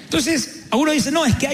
Entonces, algunos dicen, no, es que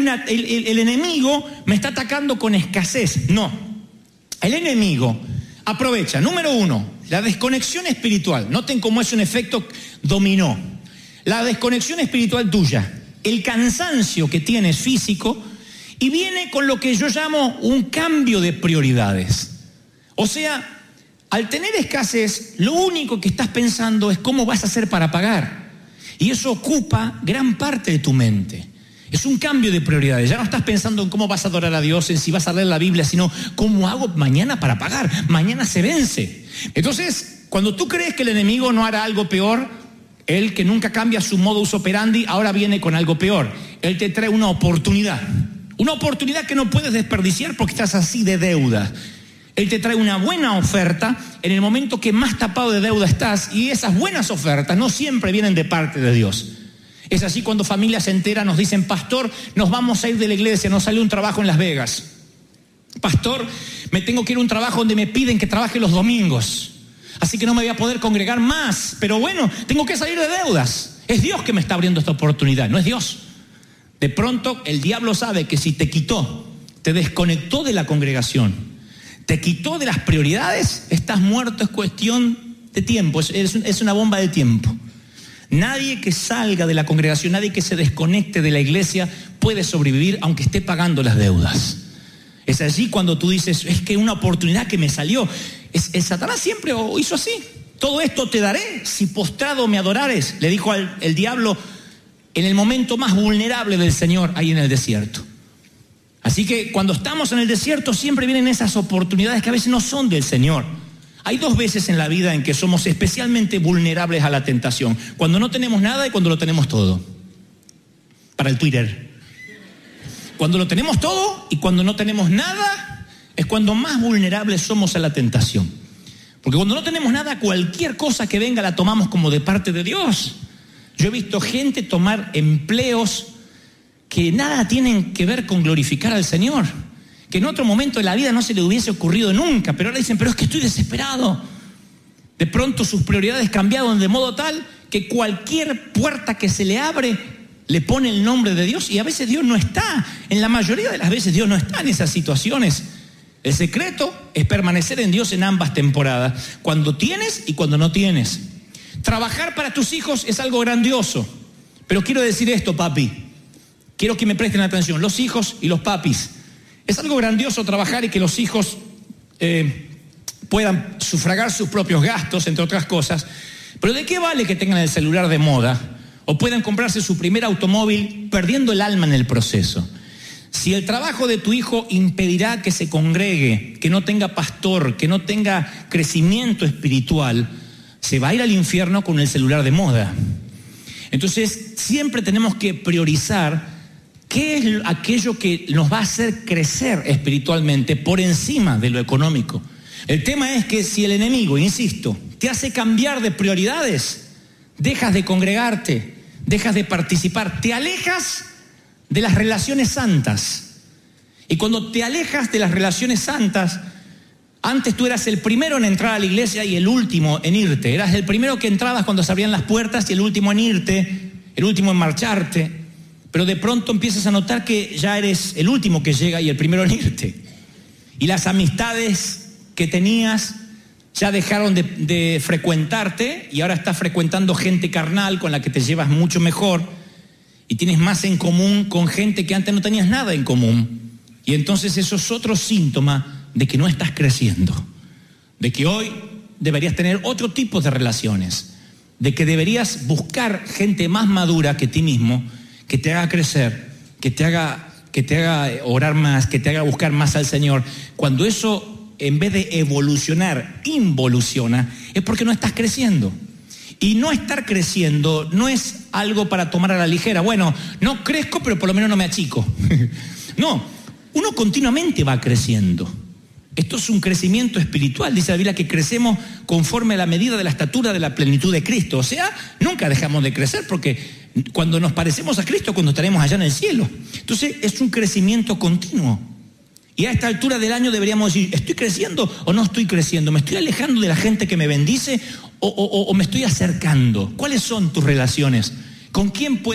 el enemigo me está atacando con escasez. No, el enemigo aprovecha, número uno, la desconexión espiritual. Noten cómo es un efecto dominó. La desconexión espiritual tuya, el cansancio que tienes físico, y viene con lo que yo llamo un cambio de prioridades. O sea, al tener escasez, lo único que estás pensando es cómo vas a hacer para pagar. Y eso ocupa gran parte de tu mente. Es un cambio de prioridades. Ya no estás pensando en cómo vas a adorar a Dios, en si vas a leer la Biblia, sino cómo hago mañana para pagar. Mañana se vence. Entonces, cuando tú crees que el enemigo no hará algo peor, él que nunca cambia su modus operandi, ahora viene con algo peor. Él te trae una oportunidad. Una oportunidad que no puedes desperdiciar porque estás así de deuda. Él te trae una buena oferta en el momento que más tapado de deuda estás, y esas buenas ofertas no siempre vienen de parte de Dios. Es así cuando familias enteras nos dicen, pastor, nos vamos a ir de la iglesia, nos salió un trabajo en Las Vegas. Pastor, me tengo que ir a un trabajo donde me piden que trabaje los domingos, así que no me voy a poder congregar más, pero bueno, tengo que salir de deudas. Es Dios que me está abriendo esta oportunidad, no es Dios. De pronto el diablo sabe que si te quitó, te desconectó de la congregación, te quitó de las prioridades, estás muerto, es cuestión de tiempo, es una bomba de tiempo. Nadie que salga de la congregación, nadie que se desconecte de la iglesia puede sobrevivir aunque esté pagando las deudas. Es allí cuando tú dices, es que una oportunidad que me salió. Satanás siempre hizo así. Todo esto te daré si postrado me adorares, le dijo el diablo en el momento más vulnerable del Señor, ahí en el desierto. Así que cuando estamos en el desierto siempre vienen esas oportunidades que a veces no son del Señor. Hay 2 veces en la vida en que somos especialmente vulnerables a la tentación. Cuando no tenemos nada y cuando lo tenemos todo. Para el Twitter. Cuando lo tenemos todo y cuando no tenemos nada es cuando más vulnerables somos a la tentación. Porque cuando no tenemos nada, cualquier cosa que venga la tomamos como de parte de Dios. Yo he visto gente tomar empleos que nada tienen que ver con glorificar al Señor, que en otro momento de la vida no se le hubiese ocurrido nunca, pero ahora dicen, pero es que estoy desesperado. De pronto sus prioridades cambiaron de modo tal que cualquier puerta que se le abre le pone el nombre de Dios, y a veces Dios no está, en la mayoría de las veces Dios no está en esas situaciones. El secreto es permanecer en Dios en ambas temporadas, cuando tienes y cuando no tienes. Trabajar para tus hijos es algo grandioso, pero quiero decir esto, papi, quiero que me presten atención, los hijos y los papis. Es algo grandioso trabajar y que los hijos puedan sufragar sus propios gastos, entre otras cosas, pero ¿de qué vale que tengan el celular de moda o puedan comprarse su primer automóvil perdiendo el alma en el proceso? Si el trabajo de tu hijo impedirá que se congregue, que no tenga pastor, que no tenga crecimiento espiritual, se va a ir al infierno con el celular de moda. Entonces, siempre tenemos que priorizar qué es aquello que nos va a hacer crecer espiritualmente por encima de lo económico. El tema es que si el enemigo, insisto, te hace cambiar de prioridades, dejas de congregarte, dejas de participar, te alejas de las relaciones santas. Y cuando te alejas de las relaciones santas, antes tú eras el primero en entrar a la iglesia y el último en irte. Eras el primero que entrabas cuando se abrían las puertas y el último en irte, el último en marcharte. Pero de pronto empiezas a notar que ya eres el último que llega y el primero en irte. Y las amistades que tenías ya dejaron de frecuentarte y ahora estás frecuentando gente carnal con la que te llevas mucho mejor y tienes más en común con gente que antes no tenías nada en común. Y entonces eso es otro síntoma de que no estás creciendo, de que hoy deberías tener otro tipo de relaciones, de que deberías buscar gente más madura que ti mismo, que te haga crecer, que te haga orar más, que te haga buscar más al Señor. Cuando eso, en vez de evolucionar, involuciona, es porque no estás creciendo. Y no estar creciendo no es algo para tomar a la ligera. Bueno, no crezco, pero por lo menos no me achico. No, uno continuamente va creciendo. Esto es un crecimiento espiritual. Dice la Biblia que crecemos conforme a la medida de la estatura de la plenitud de Cristo. O sea, nunca dejamos de crecer porque cuando nos parecemos a Cristo, cuando estaremos allá en el cielo. Entonces es un crecimiento continuo. Y a esta altura del año deberíamos decir, ¿estoy creciendo o no estoy creciendo? ¿Me estoy alejando de la gente que me bendice o me estoy acercando? ¿Cuáles son tus relaciones? ¿Con quién puedes